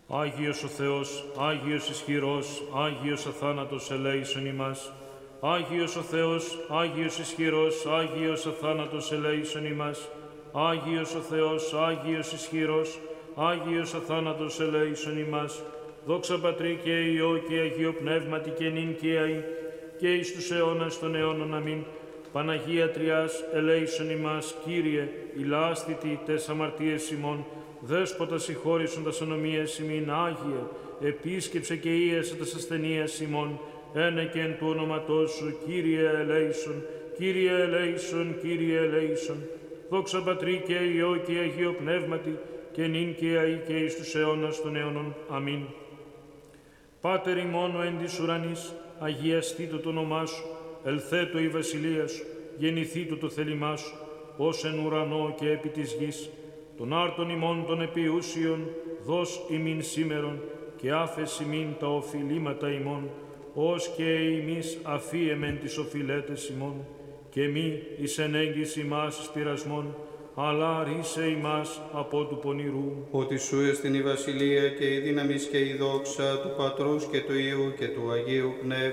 Άγιος ο Θεός, Άγιος ισχυρός, Άγιος αθάνατος ελέησον ημάς. Άγιος ο Θεός, Άγιος ισχυρός, Άγιος αθάνατος ελέησον ημάς. Άγιος ο Θεός, Άγιος ισχυρός, Άγιος αθάνατος ελέησον ημάς. Δόξα Πατρί και Υιό και Αγίο Πνεύματι και νυν και αεί και εις τους αιώνας των αιώνων. Αμήν. Παναγία Τριάς, ελέησον ημάς, Κύριε, ηλάσθητη τες αμαρτίες ημών, Δέσποτα συγχώρησον τας ανομίες ημίν, Άγιε, επίσκεψε και ίεσε τας ασθενείας ημών, ένε και εν του όνοματός σου, Κύριε ελέησον, Κύριε ελέησον, Κύριε ελέησον. Δόξα Πατρί και Υιό και Αγίο Πνεύματι, και νυν και αεί και εις τους αιώνας των αιώνων. Αμήν. Πάτερ ημών ο εν της ουρανής, αγιαστήτω το όνομά σου, ελθέτω η βασιλεία σου, γεννηθήτω το θέλημά σου, ως εν ουρανό και επί της γης. Των άρτων ημών των επιούσιων, δώσ' ημίν σήμερον, και άφες ημίν τα οφειλήματα ημών, ως και εμείς αφίεμεν τις οφειλέτες ημών, και μη εις ενέγγις ημάς εις πειρασμόν, αλλά ρίσε ημάς από του πονηρού. Ότι σου εστιν η βασιλεία και η δύναμις και η δόξα του Πατρός και του Υιού και του Αγίου Πνεύματος.